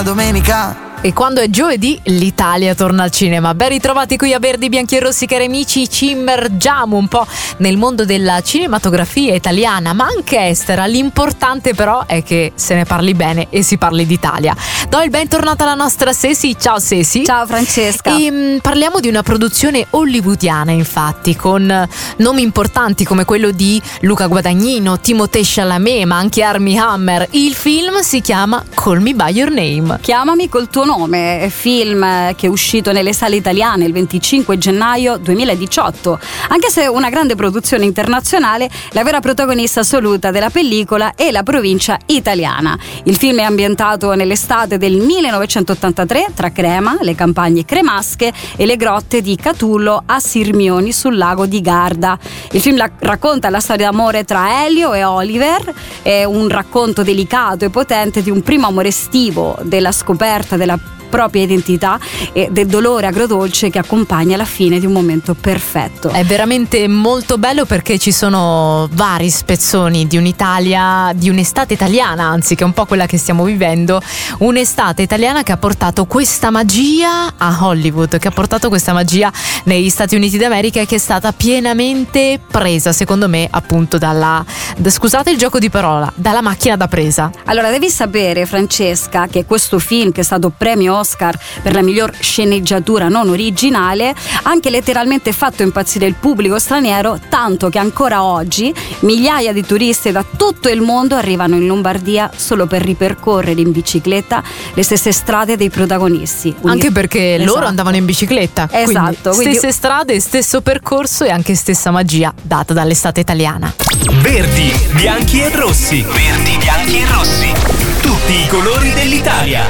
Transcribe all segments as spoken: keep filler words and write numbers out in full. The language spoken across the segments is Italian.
una domenica. E quando è giovedì l'Italia torna al cinema. Ben ritrovati qui a Verdi, Bianchi e Rossi, cari amici. Ci immergiamo un po' nel mondo della cinematografia italiana, ma anche estera. L'importante però è che se ne parli bene e si parli d'Italia. Do il bentornato alla nostra Ceci. Ciao Ceci. Ciao Francesca. E mh, parliamo di una produzione hollywoodiana, infatti, con nomi importanti come quello di Luca Guadagnino, Timothée Chalamet, ma anche Armie Hammer. Il film si chiama Call Me By Your Name. Chiamami col tuo nome, è film che è uscito nelle sale italiane il venticinque gennaio duemiladiciotto. Anche se una grande produzione internazionale, la vera protagonista assoluta della pellicola è la provincia italiana. Il film è ambientato nell'estate del millenovecentottantatré tra Crema, le campagne cremasche e le grotte di Catullo a Sirmioni sul lago di Garda. Il film la- racconta la storia d'amore tra Elio e Oliver, è un racconto delicato e potente di un primo amore estivo, della scoperta della propria identità e del dolore agrodolce che accompagna la fine di un momento perfetto. È veramente molto bello perché ci sono vari spezzoni di un'Italia, di un'estate italiana, anzi, che è un po' quella che stiamo vivendo, un'estate italiana che ha portato questa magia a Hollywood, che ha portato questa magia negli Stati Uniti d'America e che è stata pienamente presa, secondo me, appunto dalla, da, scusate il gioco di parola, dalla macchina da presa. Allora, devi sapere, Francesca, che questo film, che è stato premio Oscar per la miglior sceneggiatura non originale, ha anche letteralmente fatto impazzire il pubblico straniero, tanto che ancora oggi migliaia di turisti da tutto il mondo arrivano in Lombardia solo per ripercorrere in bicicletta le stesse strade dei protagonisti. Quindi, anche perché esatto, loro andavano in bicicletta. Esatto. Quindi stesse strade, stesso percorso e anche stessa magia data dall'estate italiana. Verdi, bianchi e rossi. Verdi, bianchi e rossi. Tutti i colori dell'Italia.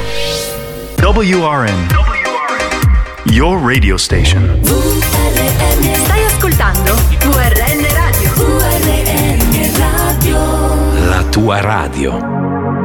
W R N, your radio station. Stai ascoltando U R N Radio. U R N Radio. La tua radio.